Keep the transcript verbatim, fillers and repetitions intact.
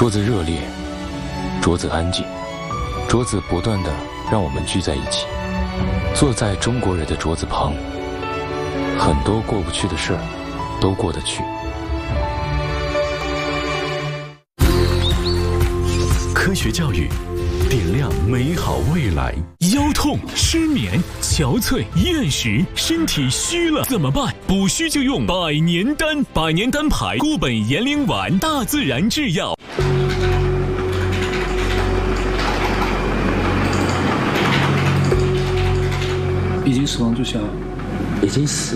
桌子热烈，桌子安静，桌子不断地让我们聚在一起，坐在中国人的桌子旁，很多过不去的事儿都过得去。 科学教育，点亮美好未来。腰痛、失眠、憔悴、厌食，身体虚了怎么办？补虚就用百年丹，百年丹牌固本延龄丸，大自然制药。 已经死亡注销， 已经死